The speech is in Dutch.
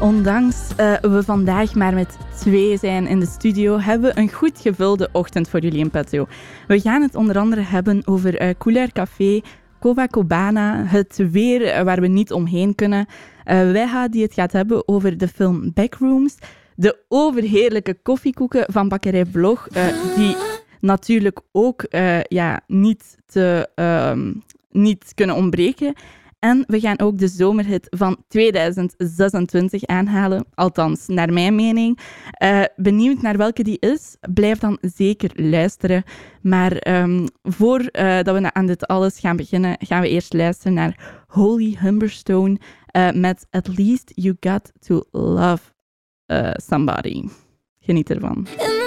Ondanks we vandaag maar met 2 zijn in de studio, hebben we een goed gevulde ochtend voor jullie in petto. We gaan het onder andere hebben over Couleur Café, Copacabana, het weer waar we niet omheen kunnen. Wij die het gaat hebben over de film Backrooms, de overheerlijke koffiekoeken van Bakkerij Blog, die natuurlijk ook niet kunnen ontbreken. En we gaan ook de zomerhit van 2026 aanhalen, althans naar mijn mening. Benieuwd naar welke die is, blijf dan zeker luisteren. Maar voordat we aan dit alles gaan beginnen, gaan we eerst luisteren naar Holy Humberstone met At Least You Got To Love Somebody. Geniet ervan.